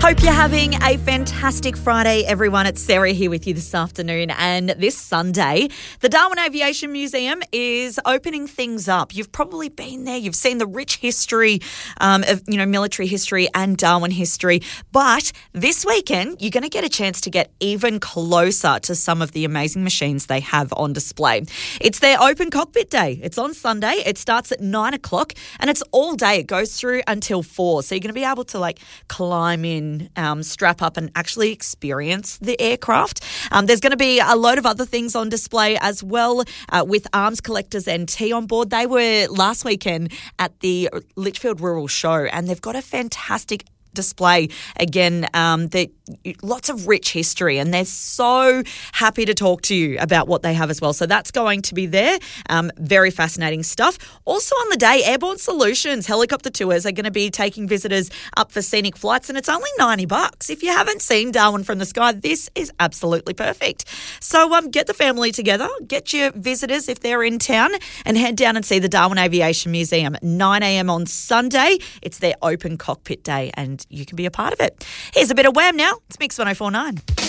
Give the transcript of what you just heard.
Hope you're having a fantastic Friday, everyone. It's Sarah here with you this afternoon. And this Sunday, the Darwin Aviation Museum is opening things up. You've probably been there. You've seen the rich history of, military history and Darwin history. But this weekend, you're going to get a chance to get even closer to some of the amazing machines they have on display. It's their open cockpit day. It's on Sunday. It starts at 9 o'clock and it's all day. It goes through until 4. So you're going to be able to climb in, strap up and actually experience the aircraft. There's going to be a load of other things on display as well with Arms Collectors NT on board. They were last weekend at the Litchfield Rural Show and they've got a fantastic display again, lots of rich history, and they're so happy to talk to you about what they have as well. So that's going to be there. Very fascinating stuff. Also on the day, Airborne Solutions helicopter tours are going to be taking visitors up for scenic flights, and it's only $90. If you haven't seen Darwin from the sky, this is absolutely perfect. So get the family together, get your visitors if they're in town, and head down and see the Darwin Aviation Museum at 9 a.m. on Sunday. It's their open cockpit day, and you can be a part of it. Here's a bit of Wham now. It's Mix 104.9.